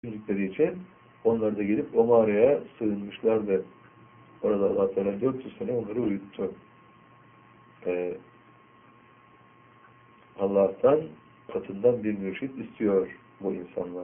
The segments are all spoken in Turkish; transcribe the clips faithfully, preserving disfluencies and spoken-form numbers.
bildikleri için onlar da gelip o mağaraya sığınmışlardı. Orada Allah Teala dört yüz sene onları uyuttu. Ee, Allah'tan katından bir mürşit istiyor bu insanlar.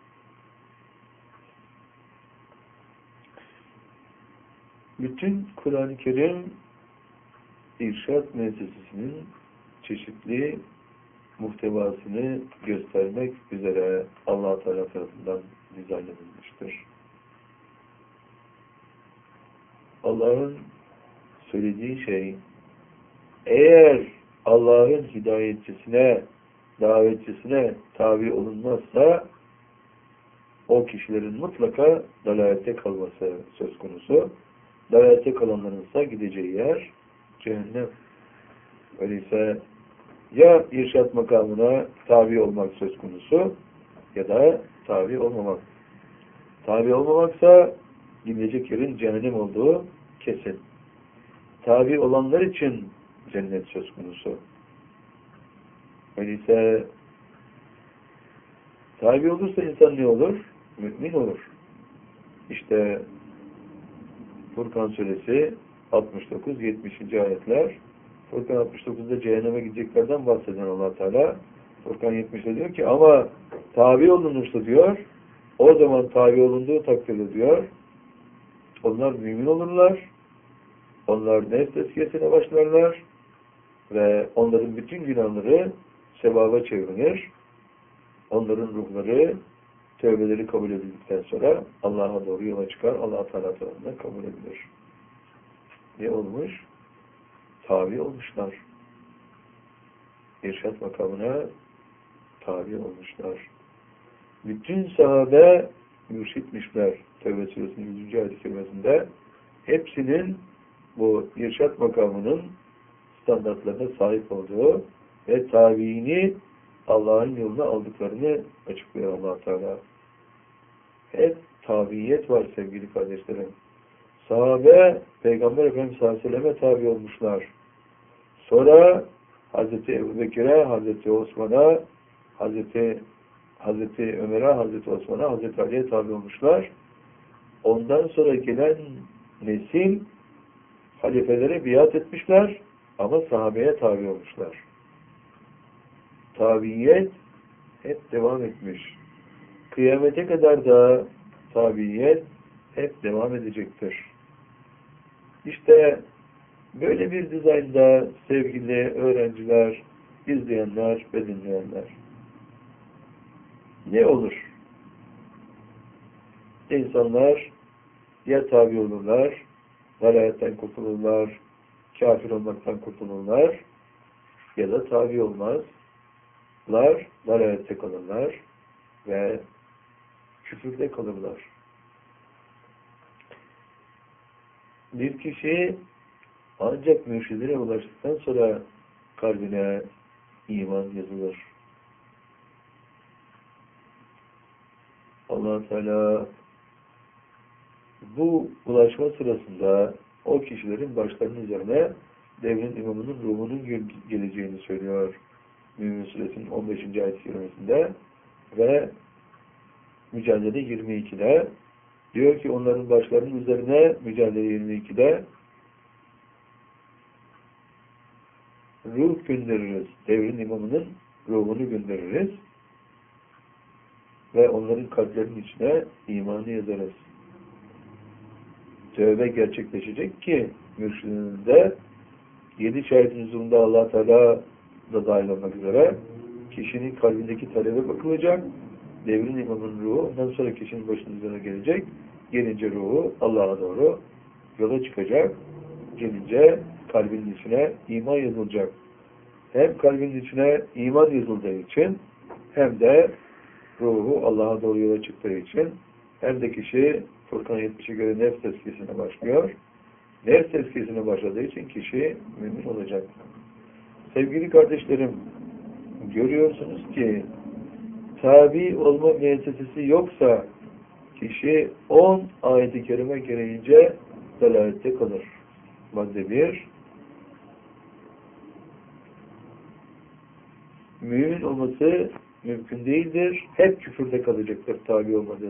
Bütün Kur'an-ı Kerim irşad müessesesinin çeşitli muhtevasını göstermek üzere Allah Teala tarafından dizayn edilmiştir. Allah'ın söylediği şey, eğer Allah'ın hidayetçisine, davetçisine tabi olunmazsa o kişilerin mutlaka dalalette kalması söz konusu. Dalalette kalanların ise gideceği yer cehennem. Öyleyse ya irşad makamına tabi olmak söz konusu ya da tabi olmamak. Tabi olmamaksa gidecek yerin cehennem olduğu kesin. Tabi olanlar için cennet söz konusu. Öyleyse tabi olursa insan ne olur? Mümin olur. İşte Furkan suresi altmış dokuz yetmişinci ayetler. Furkan altmış dokuzda cehenneme gideceklerden bahseden Allah Teala. Furkan yetmişte diyor ki ama tabi olunursa diyor, o zaman tabi olunduğu takdirde diyor, onlar mümin olurlar, onlar nefs tezkiyesine başlarlar ve onların bütün günahları sevaba çevrilir. Onların ruhları, tövbeleri kabul edildikten sonra Allah'a doğru yola çıkar. Allah Teala tarafından kabul edilir. Ne olmuş? Tabi olmuşlar. İrşad makamına tabi olmuşlar. Bütün sahabe mürşitmişler. Tevbe suresinin yüzüncü ayet-i kerimesinde hepsinin bu irşad makamının standartlarına sahip olduğu ve tabiini Allah'ın yoluna aldıklarını açıklıyor Allah Teala. Hep tabiyet var sevgili kardeşlerim. Sahabe Peygamber Efendimiz sallallahu aleyhi ve selleme tabi olmuşlar. Sonra Hazreti Ebubekir'e, Hazreti Osman'a, Hazreti Hazreti Ömer'e, Hazreti Osman'a, Hazreti Ali'ye tabi olmuşlar. Ondan sonra gelen nesil halifelere biat etmişler ama sahabeye tabi olmuşlar. Tabiyet hep devam etmiş. Kıyamete kadar da tabiyet hep devam edecektir. İşte böyle bir dizaynda sevgili öğrenciler, izleyenler ve dinleyenler. Ne olur? İnsanlar ya tabi olurlar, dalayetten kurtulurlar, kafir olmaktan kurtulurlar ya da tabi olmazlar, dalayette kalırlar ve küfürde kalırlar. Bir kişi ancak mürşidine ulaştıktan sonra kalbine iman yazılır. Allah Teala bu ulaşma sırasında o kişilerin başlarının üzerine devrin imamının ruhunun geleceğini söylüyor. Mümin Suresinin on beşinci ayet-i kerimesinde ve Mücadele yirmi ikide diyor ki onların başlarının üzerine Mücadele yirmi ikide ruh göndeririz. Devrin imamının ruhunu göndeririz. Ve onların kalplerinin içine imanı yazarız. Tövbe gerçekleşecek ki mürşidinde yedi şahidin huzurunda Allah Teala da dahil olmak üzere kişinin kalbindeki talebe bakılacak. Devrin imamının ruhu ondan sonra kişinin başının üzerine gelecek. Gelince ruhu Allah'a doğru yola çıkacak. Gelince kalbinin içine iman yazılacak. Hem kalbinin içine iman yazıldığı için hem de ruhu Allah'a doğru yola çıktığı için hem de kişi Furkan yetmişe göre nefs tezkiyesine başlıyor. Nefs tezkiyesine başladığı için kişi mümin olacak. Sevgili kardeşlerim, görüyorsunuz ki tabi olma müessesesi yoksa kişi on ayet-i kerime gereğince dalalette kalır. Madde bir, mümin olması mümkün değildir. Hep küfürde kalacaktır tabi olmadığı